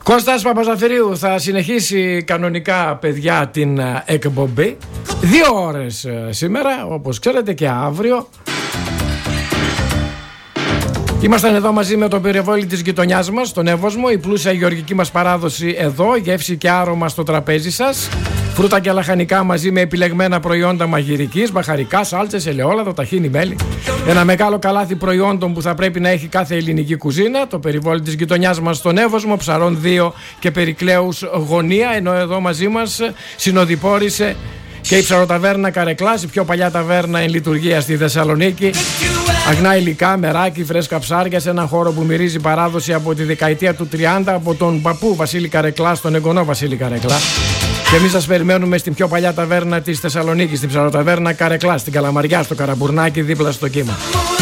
Κώστας Παπαζαφυρίου θα συνεχίσει κανονικά, παιδιά, την εκπομπή 2 ώρες σήμερα, όπως ξέρετε, και αύριο. Ήμασταν εδώ μαζί με το περιβόλι της γειτονιάς μας, τον Εύωσμο, η πλούσια γεωργική μας παράδοση εδώ, γεύση και άρωμα στο τραπέζι σας. Φρούτα και λαχανικά μαζί με επιλεγμένα προϊόντα μαγειρικής, μπαχαρικά, σάλτσες, ελαιόλαδο, ταχίνι, μέλι. Ένα μεγάλο καλάθι προϊόντων που θα πρέπει να έχει κάθε ελληνική κουζίνα. Το περιβόλι της γειτονιάς μας στον Εύωσμο, Ψαρών 2 και Περικλέους γωνία. Ενώ εδώ μαζί μας συνοδοιπόρησε και η ψαροταβέρνα Καρεκλάς, η πιο παλιά ταβέρνα εν λειτουργία στη Θεσσαλονίκη. Αγνά υλικά, μεράκι, φρέσκα ψάρια σε έναν χώρο που μυρίζει παράδοση από τη δεκαετία του 30 από τον παππού Βασίλη Καρεκλά, τον εγγονό Βασίλη Καρεκλά. Και εμείς σας περιμένουμε στην πιο παλιά ταβέρνα της Θεσσαλονίκης, στην ψαροταβέρνα Καρεκλά, στην Καλαμαριά, στο Καραμπουρνάκι, δίπλα στο Κύμα.